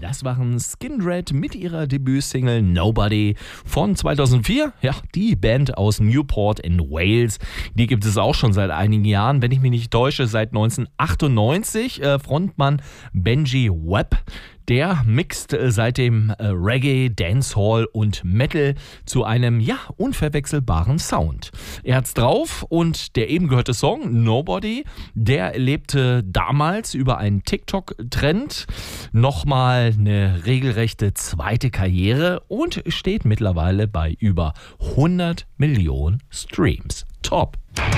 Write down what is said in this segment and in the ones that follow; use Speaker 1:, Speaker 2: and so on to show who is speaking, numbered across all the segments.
Speaker 1: Das waren Skindred mit ihrer Debütsingle Nobody von 2004. Ja, die Band aus Newport in Wales. Die gibt es auch schon seit einigen Jahren, wenn ich mich nicht täusche, seit 1998. Frontmann Benji Webb. Der mixt seitdem Reggae, Dancehall und Metal zu einem, unverwechselbaren Sound. Er hat's drauf und der eben gehörte Song, Nobody, der lebte damals über einen TikTok-Trend. Nochmal eine regelrechte zweite Karriere und steht mittlerweile bei über 100 Millionen Streams. Top!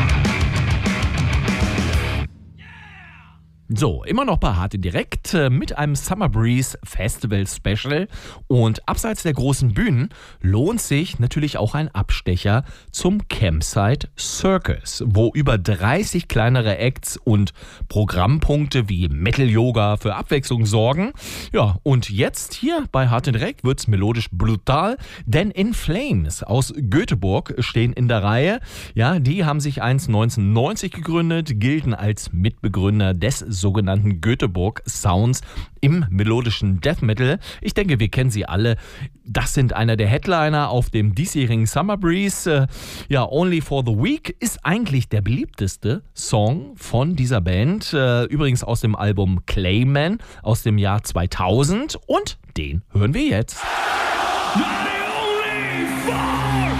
Speaker 1: So, immer noch bei Hart & Direkt mit einem Summer Breeze Festival Special. Und abseits der großen Bühnen lohnt sich natürlich auch ein Abstecher zum Campsite Circus, wo über 30 kleinere Acts und Programmpunkte wie Metal Yoga für Abwechslung sorgen. Ja, und jetzt hier bei Hart & Direkt wird's melodisch brutal, denn In Flames aus Göteborg stehen in der Reihe. Ja, die haben sich 1990 gegründet, gelten als Mitbegründer des sogenannten Göteborg Sounds im melodischen Death Metal. Ich denke, wir kennen sie alle. Das sind einer der Headliner auf dem diesjährigen Summer Breeze. Only for the Weak ist eigentlich der beliebteste Song von dieser Band. Übrigens aus dem Album Clayman aus dem Jahr 2000. Und den hören wir jetzt.
Speaker 2: Not only for